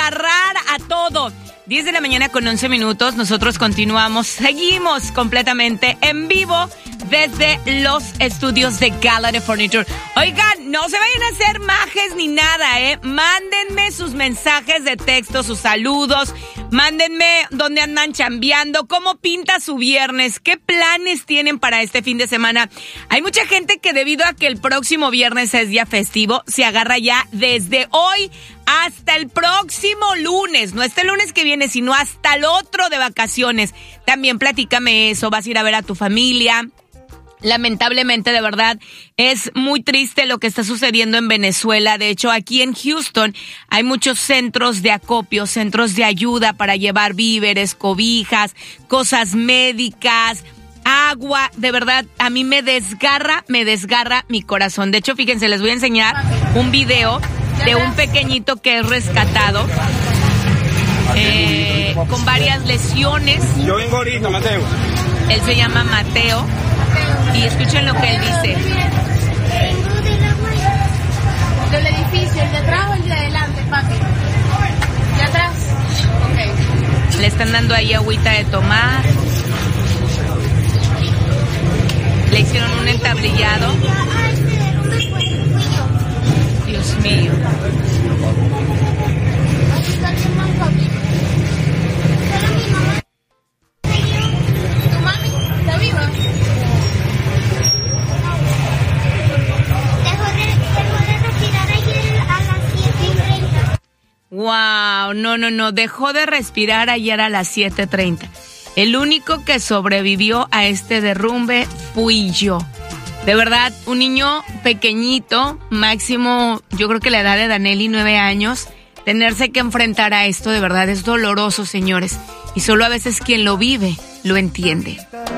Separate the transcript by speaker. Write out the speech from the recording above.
Speaker 1: agarrar a todo. 10 de la mañana con 11 minutos. Nosotros seguimos completamente en vivo desde los estudios de Gala de Furniture. Oigan, no se vayan a hacer majes ni nada, ¿eh? Mándenme sus mensajes de texto, sus saludos. Mándenme dónde andan chambeando, cómo pinta su viernes, qué planes tienen para este fin de semana. Hay mucha gente que debido a que el próximo viernes es día festivo, se agarra ya desde hoy hasta el próximo lunes. No este lunes que viene, sino hasta el otro de vacaciones. También platícame eso, vas a ir a ver a tu familia. Lamentablemente, de verdad, es muy triste lo que está sucediendo en Venezuela. De hecho, aquí en Houston hay muchos centros de acopio, centros de ayuda para llevar víveres, cobijas, cosas médicas, agua. De verdad, a mí me desgarra mi corazón. De hecho, fíjense, les voy a enseñar un video de un pequeñito que es rescatado con varias lesiones.
Speaker 2: Yo vengo ahorita, Mateo.
Speaker 1: Él se llama Mateo. Y escuchen lo que él dice.
Speaker 3: Del edificio, el de atrás o el de adelante, papi. ¿De atrás? Ok.
Speaker 1: Le están dando ahí agüita de tomar. Le hicieron un entablillado. Dios mío.
Speaker 3: ¿Tu mami está viva?
Speaker 1: Wow, no, dejó de respirar ayer a las 7:30. El único que sobrevivió a este derrumbe fui yo. De verdad, un niño pequeñito, máximo, yo creo que la edad de Danelli, 9 años, tenerse que enfrentar a esto de verdad es doloroso, señores. Y solo a veces quien lo vive lo entiende.